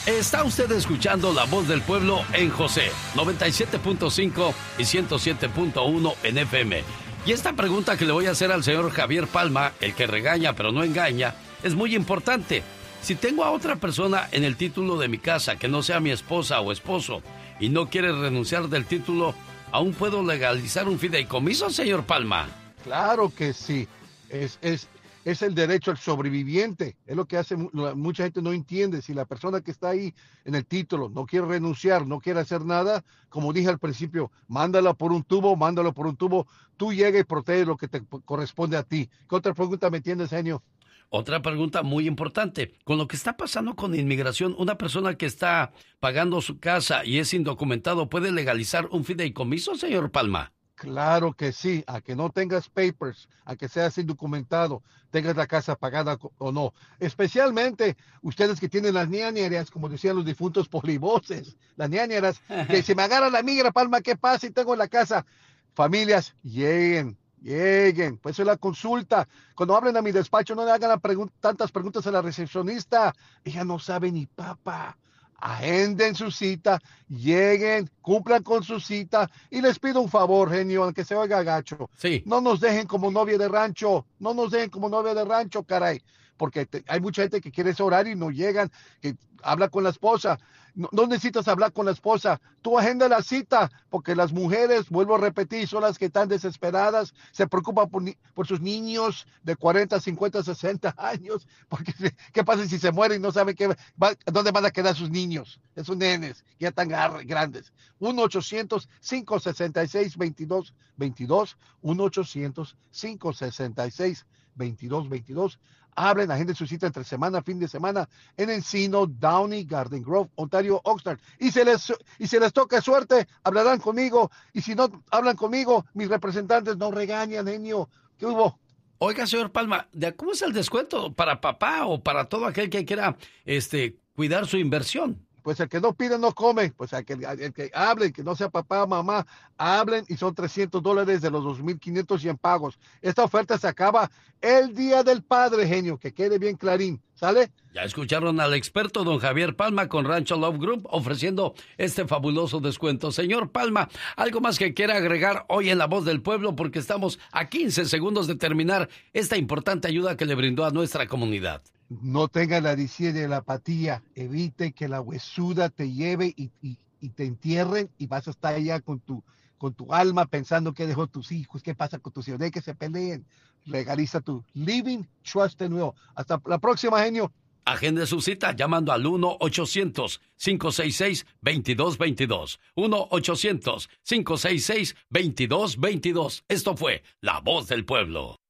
Está usted escuchando La Voz del Pueblo en José, 97.5 y 107.1 en FM. Y esta pregunta que le voy a hacer al señor Javier Palma, el que regaña pero no engaña, es muy importante. Si tengo a otra persona en el título de mi casa que no sea mi esposa o esposo y no quiere renunciar del título, ¿aún puedo legalizar un fideicomiso, señor Palma? Claro que sí. Es el derecho al sobreviviente. Es lo que hace mucha gente no entiende. Si la persona que está ahí en el título no quiere renunciar, no quiere hacer nada, como dije al principio, mándalo por un tubo. Tú llega y protege lo que te corresponde a ti. ¿Qué otra pregunta me entiendes, genio? Otra pregunta muy importante. Con lo que está pasando con inmigración, ¿una persona que está pagando su casa y es indocumentado puede legalizar un fideicomiso, señor Palma? Claro que sí, a que no tengas papers, a que seas indocumentado, tengas la casa pagada o no. Especialmente ustedes que tienen las ñañeras, como decían los difuntos polivoces, las ñañeras, que si me agarra la migra, Palma, ¿qué pasa si tengo la casa? Familias, lleguen, pues eso es la consulta. Cuando hablen a mi despacho, no le hagan tantas preguntas a la recepcionista. Ella no sabe ni papa. Agenden su cita, lleguen, cumplan con su cita y les pido un favor, genio, aunque se oiga gacho. Sí. No nos dejen como novia de rancho, caray, porque hay mucha gente que quiere ese horario y no llegan, que habla con la esposa. No necesitas hablar con la esposa, tú agenda la cita, porque las mujeres, vuelvo a repetir, son las que están desesperadas, se preocupan por sus niños de 40, 50, 60 años, porque ¿qué pasa si se mueren y no saben dónde van a quedar sus niños? Esos nenes, ya tan grandes. 1-800-566-2222, 1-800-566-2222. Hablen, agenden su cita entre semana, fin de semana, en Encino, Downey, Garden Grove, Ontario, Oxnard. Y si les toca suerte, hablarán conmigo. Y si no hablan conmigo, mis representantes no regañan, genio. ¿Qué hubo? Oiga, señor Palma, ¿cómo es el descuento para papá o para todo aquel que quiera cuidar su inversión? Pues el que no pide no come, pues el que hablen, que no sea papá o mamá, hablen y son $300 de los 2,500 y en pagos. Esta oferta se acaba el Día del Padre, genio, que quede bien clarín, ¿sale? Ya escucharon al experto don Javier Palma con Rancho Love Group ofreciendo este fabuloso descuento. Señor Palma, ¿algo más que quiera agregar hoy en La Voz del Pueblo? Porque estamos a 15 segundos de terminar esta importante ayuda que le brindó a nuestra comunidad. No tengan la disidia de la apatía, evite que la huesuda te lleve y te entierren y vas a estar allá con tu alma pensando qué dejó tus hijos, qué pasa con tus hijos, de que se peleen. Legaliza tu Living Trust de nuevo. Hasta la próxima, genio. Agende su cita llamando al 1-800-566-2222. 1-800-566-2222. Esto fue La Voz del Pueblo.